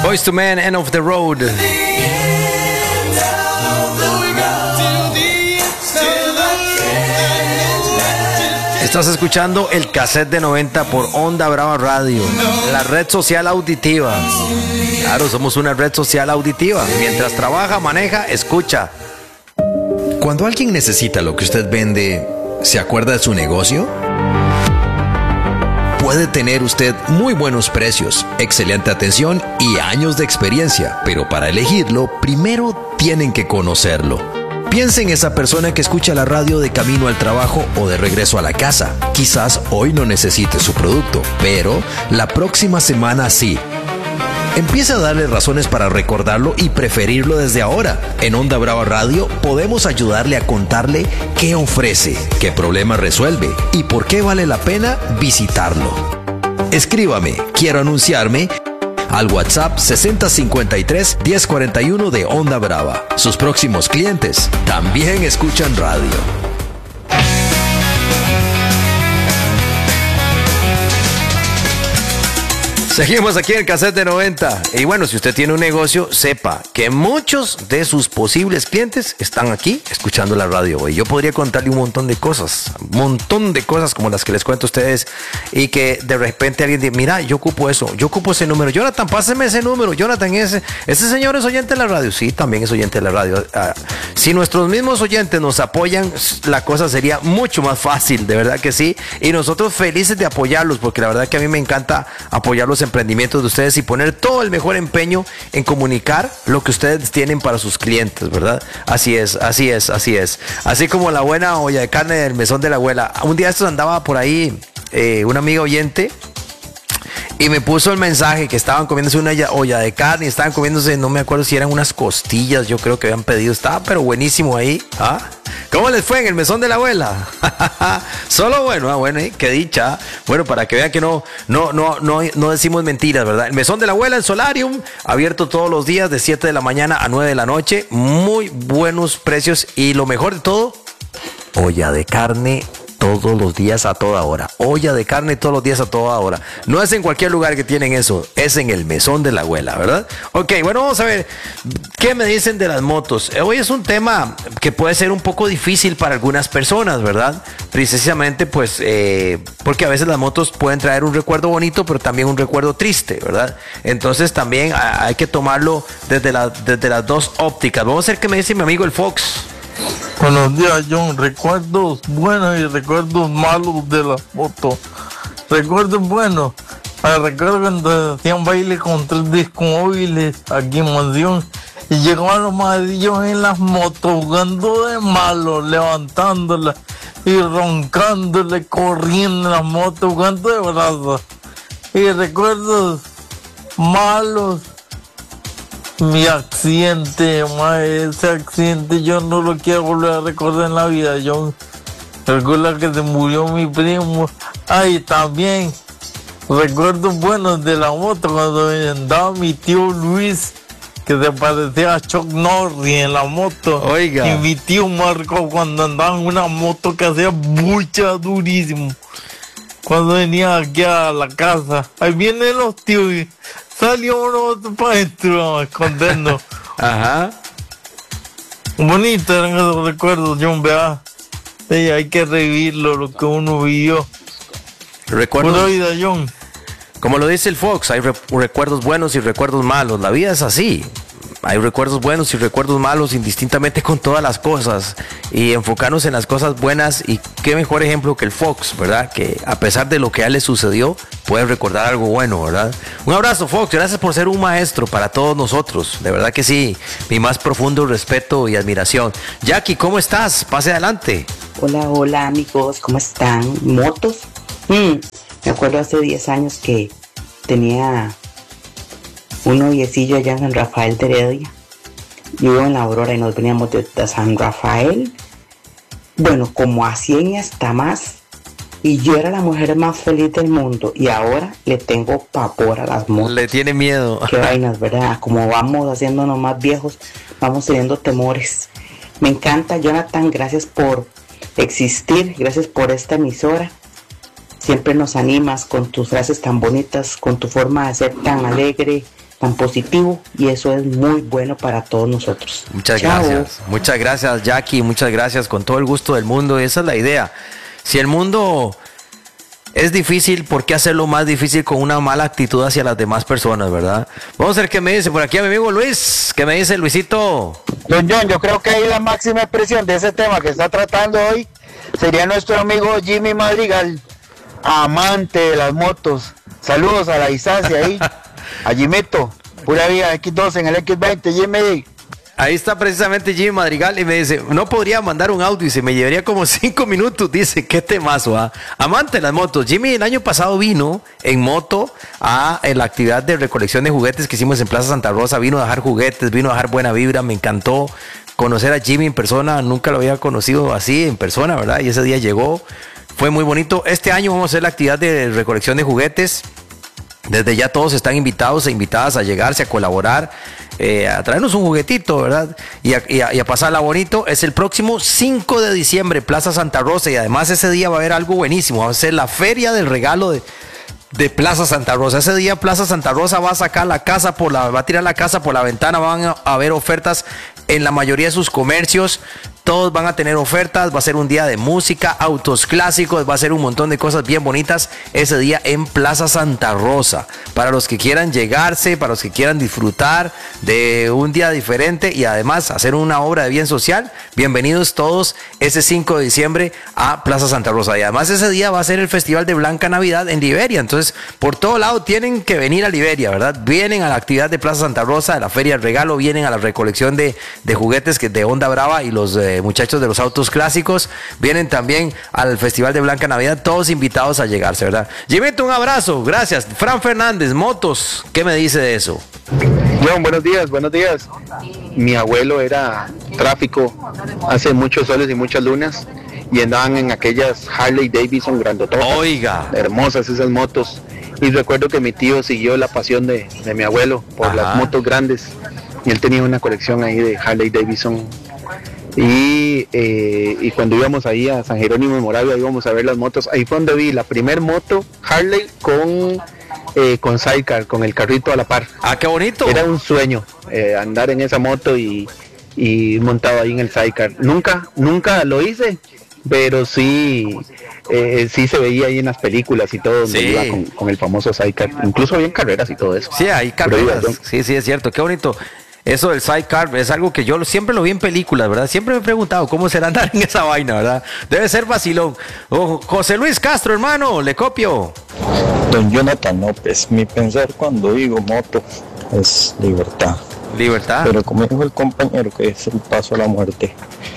Boyz II Men, End of the Road. Estás escuchando el cassette de 90 por Onda Brava Radio, la red social auditiva. Claro, somos una red social auditiva. Mientras trabaja, maneja, escucha. Cuando alguien necesita lo que usted vende, ¿se acuerda de su negocio? Puede tener usted muy buenos precios, excelente atención y años de experiencia, pero para elegirlo, primero tienen que conocerlo. Piense en esa persona que escucha la radio de camino al trabajo o de regreso a la casa. Quizás hoy no necesite su producto, pero la próxima semana sí. Empiece a darle razones para recordarlo y preferirlo desde ahora. En Onda Brava Radio podemos ayudarle a contarle qué ofrece, qué problema resuelve y por qué vale la pena visitarlo. Escríbame, quiero anunciarme, al WhatsApp 6053-1041 de Onda Brava. Sus próximos clientes también escuchan radio. Seguimos aquí en el cassette de 90. Y bueno, si usted tiene un negocio, sepa que muchos de sus posibles clientes están aquí escuchando la radio hoy. Yo podría contarle un montón de cosas como las que les cuento a ustedes, y que de repente alguien dice, mira, yo ocupo eso, yo ocupo ese número. Jonathan, páseme ese número. Jonathan, ese señor es oyente de la radio. Sí, también es oyente de la radio. Si nuestros mismos oyentes nos apoyan, la cosa sería mucho más fácil, de verdad que sí. Y nosotros felices de apoyarlos, porque la verdad que a mí me encanta apoyar los emprendimientos de ustedes y poner todo el mejor empeño en comunicar lo que ustedes tienen para sus clientes, ¿verdad? Así es. Así como la buena olla de carne del mesón de la abuela. Un día estos andaba por ahí una amiga oyente y me puso el mensaje que estaban comiéndose una olla de carne y estaban comiéndose, no me acuerdo si eran unas costillas, yo creo que habían pedido. Estaba pero buenísimo ahí. ¿Ah? ¿Cómo les fue en el mesón de la abuela? Solo bueno, qué dicha. Bueno, para que vean que no decimos mentiras, ¿verdad? El mesón de la abuela, el Solarium, abierto todos los días de 7 de la mañana a 9 de la noche. Muy buenos precios y lo mejor de todo, olla de carne todos los días a toda hora. Olla de carne todos los días a toda hora. No es en cualquier lugar que tienen eso, es en el mesón de la abuela, ¿verdad? Ok, bueno, vamos a ver qué me dicen de las motos. Hoy es un tema que puede ser un poco difícil para algunas personas, ¿verdad? Precisamente pues porque a veces las motos pueden traer un recuerdo bonito, pero también un recuerdo triste, ¿verdad? Entonces también hay que tomarlo desde las dos ópticas. Vamos a ver qué me dice mi amigo el Fox. Buenos días, John. Recuerdos buenos y recuerdos malos de la moto. Recuerdos buenos. Recuerdo cuando hacían baile con 3 discos móviles aquí en Mansión y llegaban los marillos en las motos jugando de malo, levantándola y roncándole, corriendo en las motos, jugando de brazos. Y recuerdos malos. Mi accidente, ese accidente yo no lo quiero volver a recordar en la vida. Yo recuerdo que se murió mi primo. Ay, también recuerdos buenos de la moto cuando andaba mi tío Luis, que se parecía a Chuck Norris en la moto. Oiga. Y mi tío Marco cuando andaba en una moto que hacía bucha durísimo. Cuando venía aquí a la casa, ahí vienen los tíos y salió uno para adentro a escondernos. Ajá. Bonito eran esos recuerdos, John, vea. Sí, hay que revivirlo, lo que uno vivió. Recuerdos. Pura vida, John. Como lo dice el Fox, hay recuerdos buenos y recuerdos malos. La vida es así. Hay recuerdos buenos y recuerdos malos, indistintamente con todas las cosas, y enfocarnos en las cosas buenas. Y qué mejor ejemplo que el Fox, ¿verdad? Que a pesar de lo que a él le sucedió, puede recordar algo bueno, ¿verdad? Un abrazo, Fox, gracias por ser un maestro para todos nosotros, de verdad que sí. Mi más profundo respeto y admiración. Jackie, ¿cómo estás? Pase adelante. Hola amigos, ¿cómo están? ¿Motos? Me acuerdo hace 10 años que tenía un noviecillo allá en San Rafael de Heredia. Yo vivo en La Aurora y nos veníamos de San Rafael, bueno, como a 100 y hasta más. Y yo era la mujer más feliz del mundo y ahora le tengo pavor a las motos. Le tiene miedo. Qué vainas, ¿verdad? Como vamos haciéndonos más viejos, vamos teniendo temores. Me encanta, Jonathan, gracias por existir, gracias por esta emisora. Siempre nos animas con tus frases tan bonitas, con tu forma de ser tan alegre, tan positivo, y eso es muy bueno para todos nosotros. Muchas Chao. muchas gracias Jackie, muchas gracias, con todo el gusto del mundo. Esa es la idea. Si el mundo es difícil, ¿por qué hacerlo más difícil con una mala actitud hacia las demás personas, verdad? Vamos a ver qué me dice por aquí a mi amigo Luis. ¿Qué me dice Luisito? Don John, yo creo que ahí la máxima expresión de ese tema que está tratando hoy sería nuestro amigo Jimmy Madrigal, amante de las motos. Saludos a la distancia ahí, a Jimito, pura vida X2 en el X20, Jimmy. Ahí está precisamente Jimmy Madrigal y me dice, no podría mandar un audio y se me llevaría como 5 minutos. Dice, qué temazo, ¿ah? Amante de las motos. Jimmy el año pasado vino en moto en la actividad de recolección de juguetes que hicimos en Plaza Santa Rosa. Vino a dejar juguetes, vino a dejar buena vibra. Me encantó conocer a Jimmy en persona. Nunca lo había conocido así en persona, ¿verdad? Y ese día llegó. Fue muy bonito. Este año vamos a hacer la actividad de recolección de juguetes. Desde ya todos están invitados e invitadas a llegarse, a colaborar, a traernos un juguetito, ¿verdad? Y a pasarla bonito. Es el próximo 5 de diciembre, Plaza Santa Rosa. Y además ese día va a haber algo buenísimo. Va a ser la feria del regalo de Plaza Santa Rosa. Ese día Plaza Santa Rosa va a sacar va a tirar la casa por la ventana. Van a haber ofertas en la mayoría de sus comercios. Todos van a tener ofertas, va a ser un día de música, autos clásicos, va a ser un montón de cosas bien bonitas ese día en Plaza Santa Rosa. Para los que quieran llegarse, para los que quieran disfrutar de un día diferente y además hacer una obra de bien social, bienvenidos todos ese 5 de diciembre a Plaza Santa Rosa. Y además ese día va a ser el Festival de Blanca Navidad en Liberia. Entonces, por todo lado tienen que venir a Liberia, ¿verdad? Vienen a la actividad de Plaza Santa Rosa, de la Feria del Regalo, vienen a la recolección de juguetes de Onda Brava y los muchachos de los autos clásicos, vienen también al Festival de Blanca Navidad, todos invitados a llegarse, ¿verdad? Jimito, un abrazo, gracias. Fran Fernández, motos, ¿qué me dice de eso? John, buenos días. Mi abuelo era tráfico hace muchos soles y muchas lunas y andaban en aquellas Harley Davidson grandototas. Oiga. Hermosas esas motos. Y recuerdo que mi tío siguió la pasión de mi abuelo por las motos grandes. Y él tenía una colección ahí de Harley Davidson. Y cuando íbamos ahí a San Jerónimo de Moravia, íbamos a ver las motos. Ahí fue donde vi la primer moto Harley con sidecar, con el carrito a la par. ¡Ah, qué bonito! Era un sueño andar en esa moto y montado ahí en el sidecar. Nunca lo hice, pero sí se veía ahí en las películas y todo, donde iba con el famoso sidecar. Incluso había carreras y todo eso. Sí, hay carreras. Sí, es cierto, qué bonito. Eso del sidecar es algo que yo siempre lo vi en películas, ¿verdad? Siempre me he preguntado cómo será andar en esa vaina, ¿verdad? Debe ser vacilón. José Luis Castro, hermano, le copio. Don Jonathan López, mi pensar cuando digo moto es libertad. Libertad. Pero como dijo el compañero que es el paso a la muerte,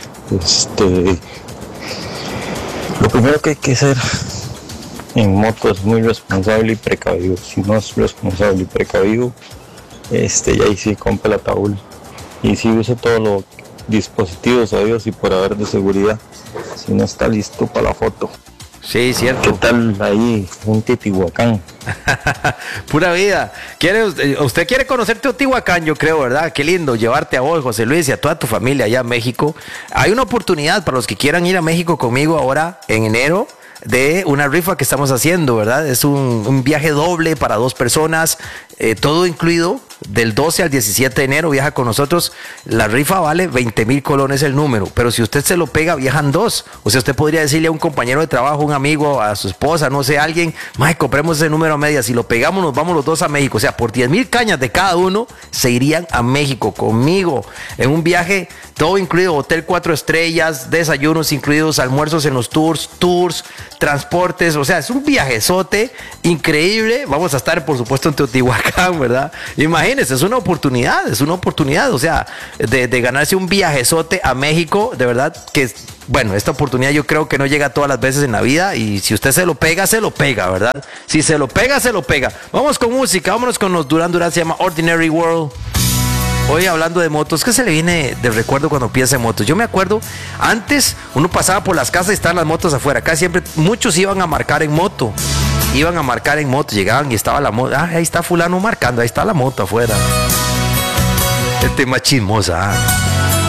lo primero que hay que hacer en moto es muy responsable y precavido. Si no es responsable y precavido, y ahí sí compra el ataúd y si usa todos los dispositivos sabios y por haber de seguridad, si no está listo para la foto. Sí, cierto. ¿Qué tal ahí un Teotihuacán? Pura vida. Usted quiere conocer Teotihuacán, yo creo, ¿verdad? Qué lindo llevarte a vos, José Luis, y a toda tu familia allá en México. Hay una oportunidad para los que quieran ir a México conmigo ahora en enero, de una rifa que estamos haciendo, ¿verdad? Es un viaje doble para 2 personas, todo incluido. Del 12 al 17 de enero viaja con nosotros. La rifa vale 20,000 colones el número, pero si usted se lo pega, viajan 2. O sea, usted podría decirle a un compañero de trabajo, un amigo, a su esposa, no sé, a alguien, mae, compremos ese número a medias. Si lo pegamos, nos vamos los 2 a México. O sea, por 10,000 cañas de cada uno, se irían a México conmigo. En un viaje, todo incluido, hotel 4 estrellas, desayunos incluidos, almuerzos en los tours, transportes. O sea, es un viajezote increíble. Vamos a estar, por supuesto, en Teotihuacán, ¿verdad? Imagínense, es una oportunidad, o sea, de ganarse un viajezote a México, de verdad que, bueno, esta oportunidad yo creo que no llega todas las veces en la vida y si usted se lo pega, ¿verdad? Si se lo pega, se lo pega. Vamos con música, vámonos con los Duran Duran, se llama Ordinary World. Hoy hablando de motos, ¿qué se le viene de recuerdo cuando piensa en motos? Yo me acuerdo, antes uno pasaba por las casas y estaban las motos afuera, acá siempre muchos iban a marcar en moto. Llegaban y estaba la moto. Ahí está fulano marcando, ahí está la moto afuera. Este más chismosa.